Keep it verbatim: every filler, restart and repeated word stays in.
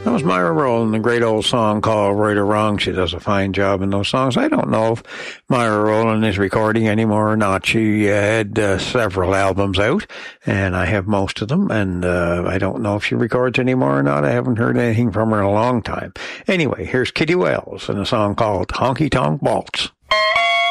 That was Myra Rowland, a great old song called Right or Wrong. She does a fine job in those songs. I don't know if Myra Rowland is recording anymore or not. She uh, had uh, several albums out, and I have most of them, and uh, I don't know if she records anymore or not. I haven't heard anything from her in a long time. Anyway, here's Kitty Wells and a song called Honky Tonk Waltz.